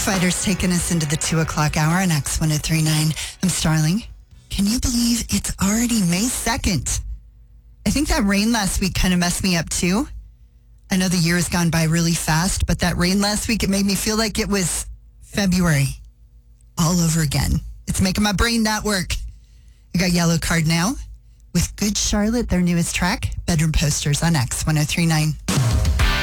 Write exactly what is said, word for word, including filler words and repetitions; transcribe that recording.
Fighters taking us into the two o'clock hour on X one oh three point nine. I'm Starling. Can you believe it's already May second? I think that rain last week kind of messed me up too. I know the year has gone by really fast, but that rain last week, it made me feel like it was February all over again. It's making my brain not work. I got Yellow Card now with Good Charlotte, their newest track, Bedroom Posters on X one oh three point nine.